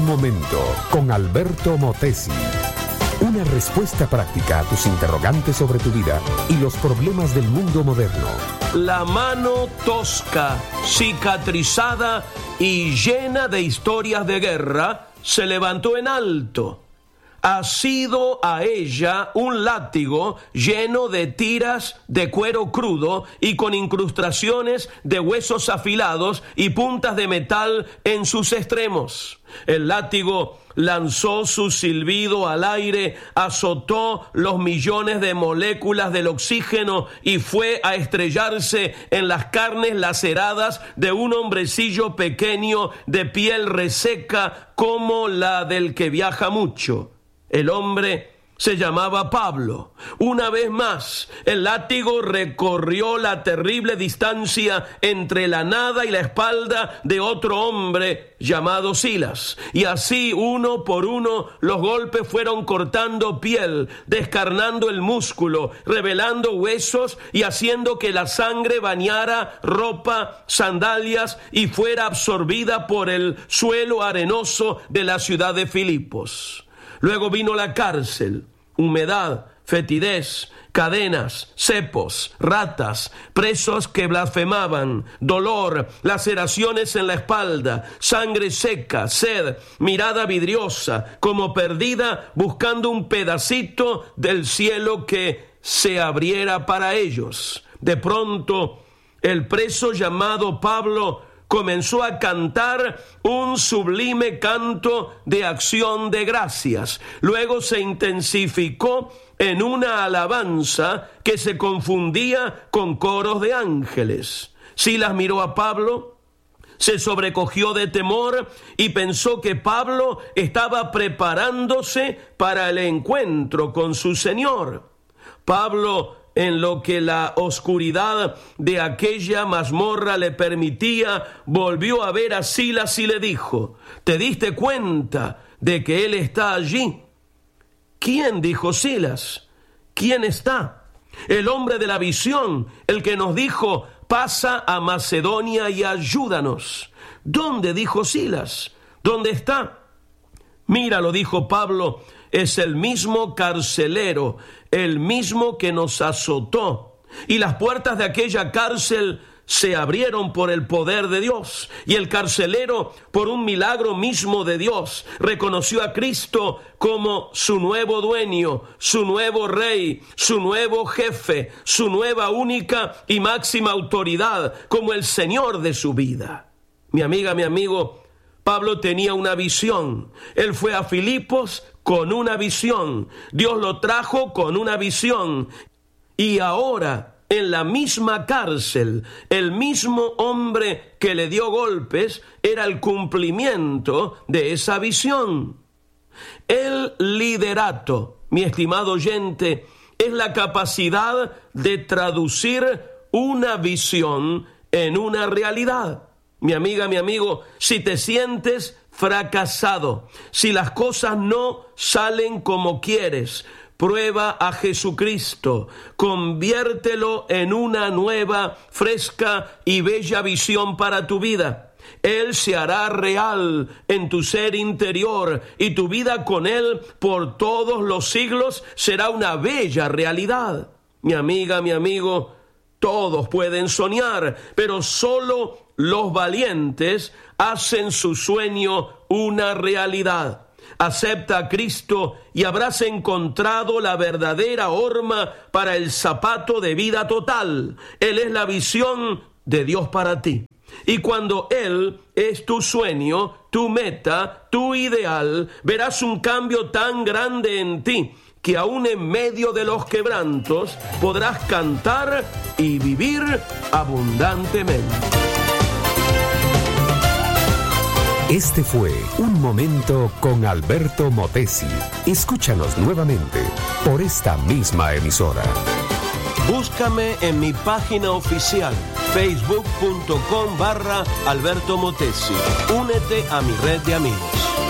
momento con Alberto Motesi. Una respuesta práctica a tus interrogantes sobre tu vida y los problemas del mundo moderno. La mano tosca, cicatrizada y llena de historias de guerra se levantó en alto. Asido a ella un látigo lleno de tiras de cuero crudo y con incrustaciones de huesos afilados y puntas de metal en sus extremos. El látigo lanzó su silbido al aire, azotó los millones de moléculas del oxígeno y fue a estrellarse en las carnes laceradas de un hombrecillo pequeño de piel reseca como la del que viaja mucho. El hombre se llamaba Pablo. Una vez más, el látigo recorrió la terrible distancia entre la nada y la espalda de otro hombre llamado Silas. Y así, uno por uno, los golpes fueron cortando piel, descarnando el músculo, revelando huesos y haciendo que la sangre bañara ropa, sandalias y fuera absorbida por el suelo arenoso de la ciudad de Filipos. Luego vino la cárcel, humedad, fetidez, cadenas, cepos, ratas, presos que blasfemaban, dolor, laceraciones en la espalda, sangre seca, sed, mirada vidriosa, como perdida buscando un pedacito del cielo que se abriera para ellos. De pronto, el preso llamado Pablo comenzó a cantar un sublime canto de acción de gracias. Luego se intensificó en una alabanza que se confundía con coros de ángeles. Silas miró a Pablo, se sobrecogió de temor y pensó que Pablo estaba preparándose para el encuentro con su Señor. Pablo, en lo que la oscuridad de aquella mazmorra le permitía, volvió a ver a Silas y le dijo: ¿te diste cuenta de que él está allí? ¿Quién? Dijo Silas. ¿Quién está? El hombre de la visión, el que nos dijo: pasa a Macedonia y ayúdanos. ¿Dónde? Dijo Silas. ¿Dónde está? Míralo, dijo Pablo, es el mismo carcelero, el mismo que nos azotó. Y las puertas de aquella cárcel se abrieron por el poder de Dios. Y el carcelero, por un milagro mismo de Dios, reconoció a Cristo como su nuevo dueño, su nuevo rey, su nuevo jefe, su nueva única y máxima autoridad, como el Señor de su vida. Mi amiga, mi amigo, Pablo tenía una visión. Él fue a Filipos con una visión. Dios lo trajo con una visión. Y ahora, en la misma cárcel, el mismo hombre que le dio golpes era el cumplimiento de esa visión. El liderato, mi estimado oyente, es la capacidad de traducir una visión en una realidad. Mi amiga, mi amigo, si te sientes fracasado, si las cosas no salen como quieres, prueba a Jesucristo, conviértelo en una nueva, fresca y bella visión para tu vida. Él se hará real en tu ser interior y tu vida con Él por todos los siglos será una bella realidad. Mi amiga, mi amigo, todos pueden soñar, pero solo los valientes hacen su sueño una realidad. Acepta a Cristo y habrás encontrado la verdadera horma para el zapato de vida total. Él es la visión de Dios para ti. Y cuando Él es tu sueño, tu meta, tu ideal, verás un cambio tan grande en ti que aún en medio de los quebrantos podrás cantar y vivir abundantemente. Este fue Un Momento con Alberto Motesi. Escúchanos nuevamente por esta misma emisora. Búscame en mi página oficial, facebook.com/Alberto Motesi. Únete a mi red de amigos.